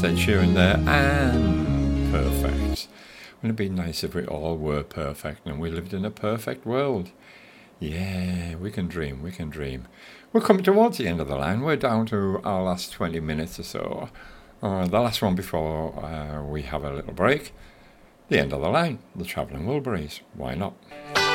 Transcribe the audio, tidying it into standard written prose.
Ed Sheeran there, and perfect. Wouldn't it be nice if we all were perfect and we lived in a perfect world? Yeah, we can dream, we can dream. We're coming towards the end of the line. We're down to our last 20 minutes or so. The last one before we have a little break. The end of the line, the Travelling Wilburys. Why not?